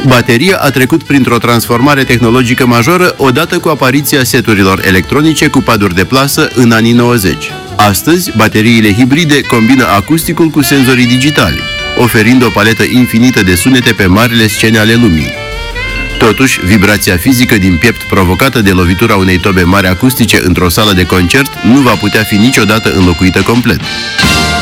Bateria a trecut printr-o transformare tehnologică majoră odată cu apariția seturilor electronice cu paduri de plasă în anii 90. Astăzi, bateriile hibride combină acusticul cu senzorii digitali, oferind o paletă infinită de sunete pe marile scene ale lumii. Totuși, vibrația fizică din piept provocată de lovitura unei tobe mari acustice într-o sală de concert nu va putea fi niciodată înlocuită complet.